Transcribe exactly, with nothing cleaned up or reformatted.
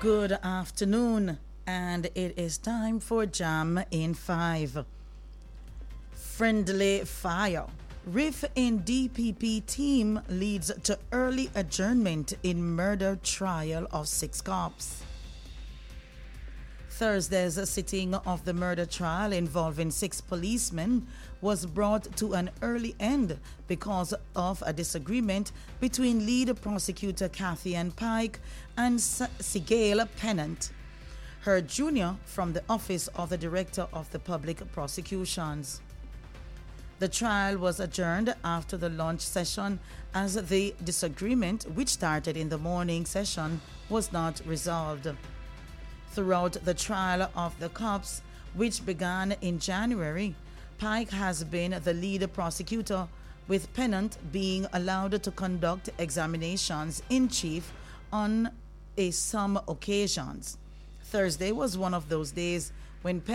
Good afternoon, and it is time for Jam in five. Friendly fire. Riff in D P P team leads to early adjournment in murder trial of six cops. Thursday's sitting of the murder trial involving six policemen was brought to an early end because of a disagreement between lead prosecutor Kathy Ann Pike and Sigale Pennant, her junior from the Office of the Director of the Public Prosecutions. The trial was adjourned after the lunch session as the disagreement, which started in the morning session, was not resolved. Throughout the trial of the cops, which began in January, Pike has been the lead prosecutor, with Pennant being allowed to conduct examinations in chief on a some occasions. Thursday was one of those days when